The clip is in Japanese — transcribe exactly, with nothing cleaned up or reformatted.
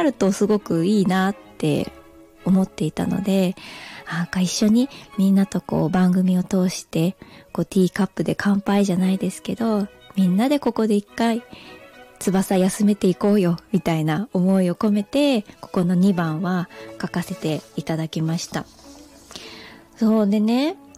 なるとすごくいいなって思っていたので、なんか一緒にみんなとこう番組を通してこうティーカップで乾杯じゃないですけど、みんなでここで一回翼休めていこうよみたいな思いを込めて、ここのにばんは書かせていただきました。そうでね、